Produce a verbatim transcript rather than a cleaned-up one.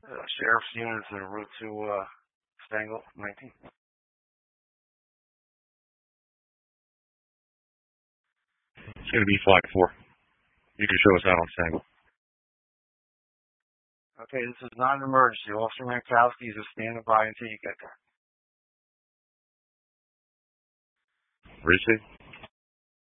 Uh, sheriff's units en route to uh, Stengel, nineteen. It's going to be flight four. You can show us out on Stengel. Okay, this is not an emergency. Officer Mankowski is just standing by until you get there. Receive.